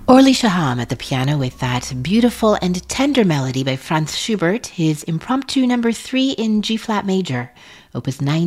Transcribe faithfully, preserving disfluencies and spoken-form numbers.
Orly Shaham at the piano with that beautiful and tender melody by Franz Schubert, his Impromptu number three in G-flat major, opus nine.